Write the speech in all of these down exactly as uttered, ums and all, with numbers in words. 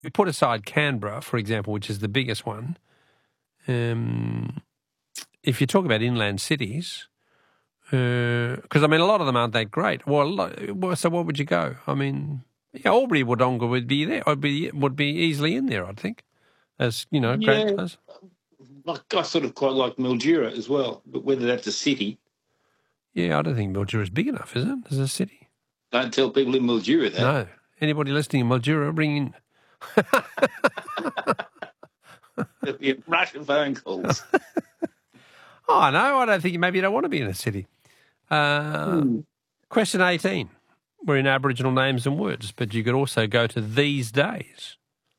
you put aside Canberra, for example, which is the biggest one, um, if you talk about inland cities, because, uh, I mean, a lot of them aren't that great. Well, so what would you go? I mean, yeah, Albury Wodonga would be there. Would be, would be easily in there, I think, as, you know, great Yeah, place. like, I sort of quite like Mildura as well, but whether that's a city. Yeah, I don't think Mildura is big enough, is it, as a city? Don't tell people in Mildura that. No. Anybody listening in Mildura, bring in... There'll be a rush of phone calls. Oh, no, I don't think maybe you don't want to be in a city. Uh, hmm. Question eighteen. We're in Aboriginal names and words, but you could also go to these days.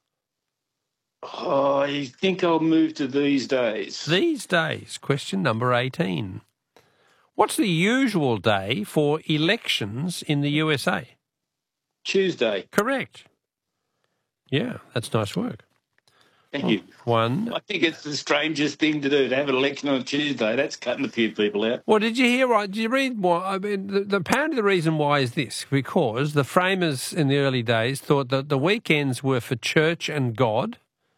Oh, I think I'll move to these days. These days. Question number eighteen. What's the usual day for elections in the U S A? Tuesday. Correct. Yeah, that's nice work. Thank you. One. I think it's the strangest thing to do, to have an election on Tuesday. That's cutting a few people out. Well, did you hear, right? Did you read what? I mean, the, the, apparently the reason why is this, because the framers in the early days thought that the weekends were for church and God,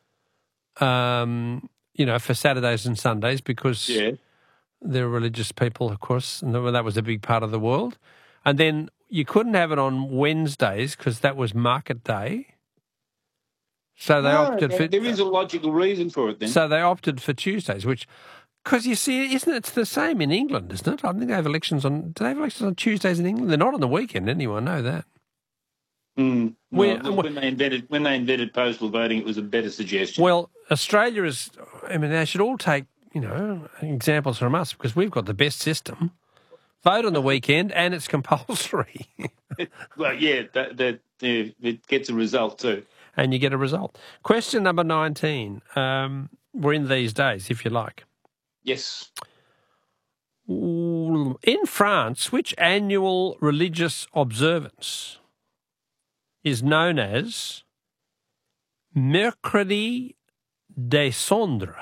um, you know, for Saturdays and Sundays, because yeah. they're religious people, of course, and that was a big part of the world. And then you couldn't have it on Wednesdays because that was market day. So they no, opted for... There is a logical reason for it then. So they opted for Tuesdays, which... Because you see, isn't it, it's the same in England, isn't it? I think they have elections on... Do they have elections on Tuesdays in England? They're not on the weekend, anyway, I know that. Mm, well, when, when, they invented, when they invented postal voting, it was a better suggestion. Well, Australia is... I mean, they should all take, you know, examples from us, because we've got the best system. Vote on the weekend, and it's compulsory. Well, yeah, that, that yeah, it gets a result too. And you get a result. Question number nineteen. Um, we're in these days, if you like. Yes. In France, which annual religious observance is known as Mercredi des Cendres?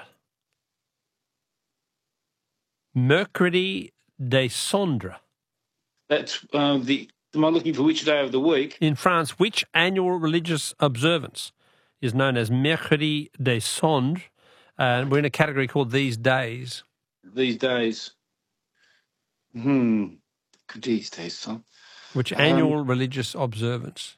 Mercredi des Cendres. That's uh, the... Am I looking for which day of the week? In France, which annual religious observance is known as Mercredi des Cendres? And uh, we're in a category called These Days. These days. Hmm. These days, son. Which annual um, religious observance?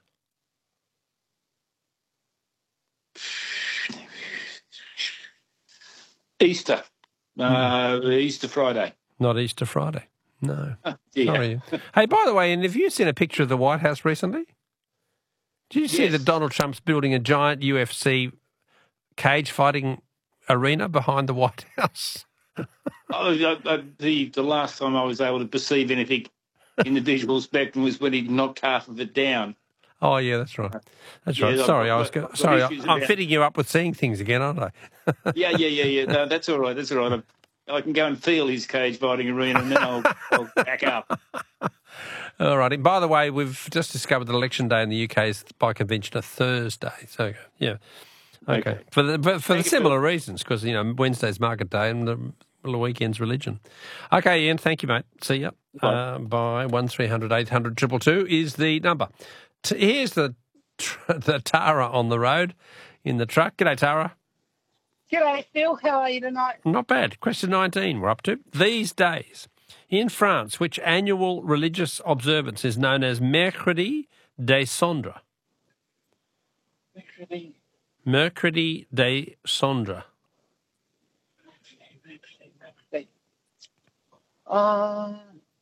Easter. Uh, mm. Easter Friday. Not Easter Friday. No. Oh, yeah. Sorry. Hey, by the way, and have you seen a picture of the White House recently? Did you see yes. that Donald Trump's building a giant U F C cage fighting arena behind the White House? oh, I, I, the, the last time I was able to perceive anything in the visual spectrum was when he knocked half of it down. Oh, yeah, that's right. That's yeah, right. I've, sorry, I've, I was. Go- sorry, I'm about... fitting you up with seeing things again, aren't I? yeah, yeah, yeah, yeah. No, that's all right. That's all right. I'm, I can go and feel his cage fighting arena, and then I'll, I'll back up. All right. By the way, we've just discovered that Election Day in the U K is by convention a Thursday. So, yeah. Okay. okay. For the for, for the similar for... reasons, because, you know, Wednesday's market day and the, the weekend's religion. Okay, Ian, thank you, mate. See ya. Bye. Uh, bye. one three hundred eight hundred two two two is the number. T- here's the, the Tara on the road in the truck. G'day, Tara. G'day, Phil. How are you tonight? Not bad. Question nineteen we're up to. These days, in France, which annual religious observance is known as Mercredi des Cendres? Mercredi. Mercredi des Cendres. Uh,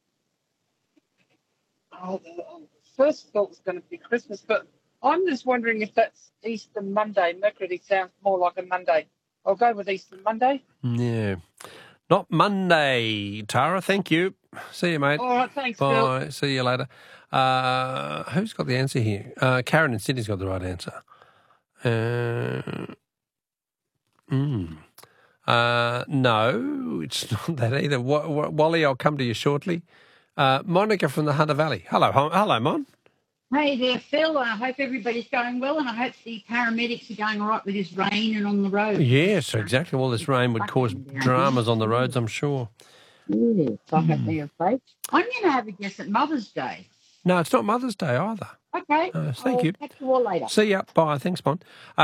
oh, the first thought was going to be Christmas, but I'm just wondering if that's Easter Monday. Mercredi sounds more like a Monday. I'll go with Easter Monday. Yeah. Not Monday, Tara. Thank you. See you, mate. All right, thanks, Bye. Phil. See you later. Uh, who's got the answer here? Uh, Karen in Sydney's got the right answer. Uh, mm, uh, no, it's not that either. W- w- Wally, I'll come to you shortly. Uh, Monica from the Hunter Valley. Hello, hello, Mon. Hey there, Phil. I hope everybody's going well, and I hope the paramedics are going all right with this rain and on the road. Yes, exactly. Well, this rain would cause dramas on the roads, I'm sure. Yes, I hope they're safe. I'm going to have a guess at Mother's Day. No, it's not Mother's Day either. Okay. Uh, thank I'll you. catch you all later. See ya. Bye. Thanks, Bon.